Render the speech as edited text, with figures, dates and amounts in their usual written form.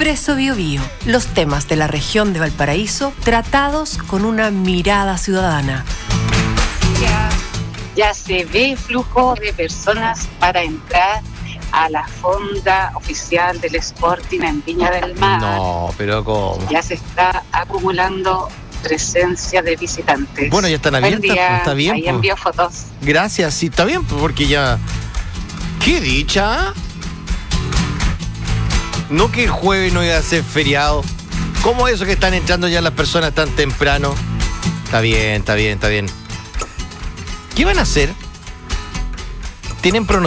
Expreso Biobío. Los temas de la región de Valparaíso tratados con una mirada ciudadana. Ya se ve flujo de personas para entrar a la fonda oficial del Sporting en Viña del Mar. No, pero ¿cómo? Ya se está acumulando presencia de visitantes. Bueno, ya están Buen abiertas, día. pues, está bien. Ahí Pues. envío fotos. Gracias, sí, está bien, pues, porque ya... ¡Qué dicha! No que el jueves no iba a ser feriado. ¿Cómo eso que están entrando ya las personas tan temprano? Está bien, está bien, está bien. ¿Qué van a hacer? ¿Tienen pronóstico?